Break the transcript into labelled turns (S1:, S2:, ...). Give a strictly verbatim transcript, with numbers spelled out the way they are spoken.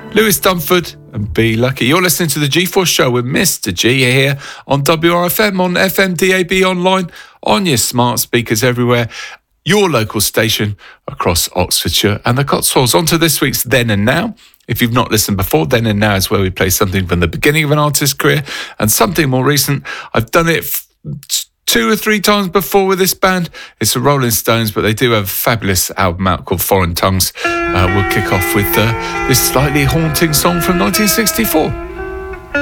S1: Lewis Dunford and Be Lucky. You're listening to the G four Show with Mister G here on W R F M, on F M, D A B, online, on your smart speakers everywhere. Your local station across Oxfordshire and the Cotswolds. On to this week's Then and Now. If you've not listened before, Then and Now is where we play something from the beginning of an artist's career and something more recent. I've done it f- two or three times before with this band. It's the Rolling Stones, but they do have a fabulous album out called Foreign Tongues. Uh, we'll kick off with uh, this slightly haunting song from nineteen sixty-four.